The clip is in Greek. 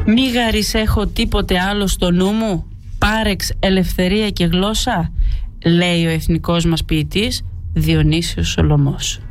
Μη γαρισέχω τίποτε άλλο στο νου μου, πάρεξ ελευθερία και γλώσσα, λέει ο εθνικός μας ποιητής Διονύσιος Σολωμός.